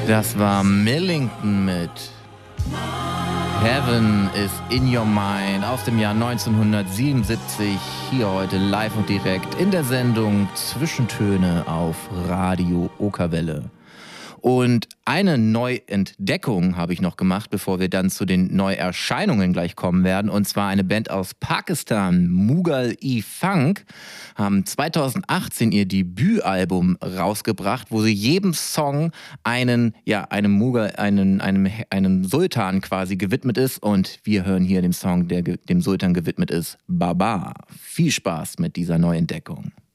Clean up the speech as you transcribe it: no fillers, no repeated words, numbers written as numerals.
Das war Millington mit Heaven is in Your Mind aus dem Jahr 1977. Hier heute live und direkt in der Sendung Zwischentöne auf Radio Okerwelle. Und eine Neuentdeckung habe ich noch gemacht, bevor wir dann zu den Neuerscheinungen gleich kommen werden. Und zwar eine Band aus Pakistan, Mughal-e-Funk, haben 2018 ihr Debütalbum rausgebracht, wo sie jedem Song einem Mughal, einem Sultan quasi gewidmet ist. Und wir hören hier den Song, der dem Sultan gewidmet ist, Baba. Viel Spaß mit dieser Neuentdeckung.